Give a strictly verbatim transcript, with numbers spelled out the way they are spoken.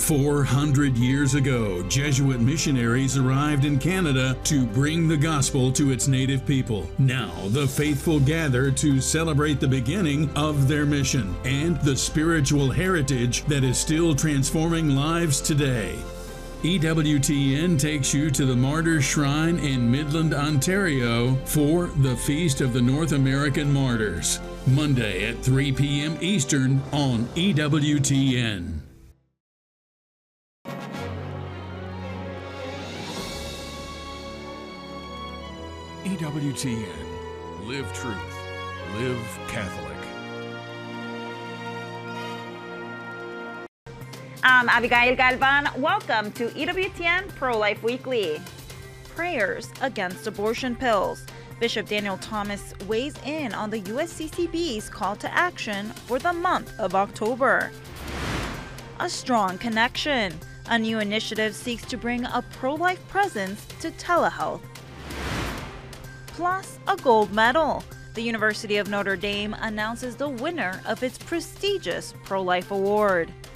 four hundred years ago, Jesuit missionaries arrived in Canada to bring the gospel to its native people. Now, the faithful gather to celebrate the beginning of their mission and the spiritual heritage that is still transforming lives today. E W T N takes you to the Martyrs Shrine in Midland, Ontario for the Feast of the North American Martyrs, Monday at three p m Eastern on E W T N. E W T N. Live truth. Live Catholic. I'm Abigail Galvan. Welcome to E W T N Pro-Life Weekly. Prayers against abortion pills. Bishop Daniel Thomas weighs in on the U S C C B's call to action for the month of October. A strong connection. A new initiative seeks to bring a pro-life presence to telehealth. Plus, a gold medal. The University of Notre Dame announces the winner of its prestigious Pro-Life Award.